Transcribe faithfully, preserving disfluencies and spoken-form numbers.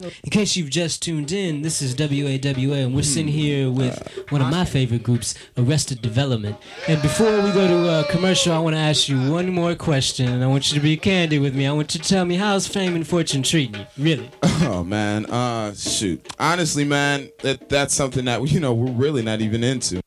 In case you've just tuned in, this is W A W A, and we're sitting here with one of my favorite groups, Arrested Development. And before we go to uh, commercial, I want to ask you one more question, and I want you to be candid with me. I want you to tell me, how's fame and fortune treating you? Really? Oh, man. Uh, shoot. Honestly, man, that that's something that, you know, we're really not even into.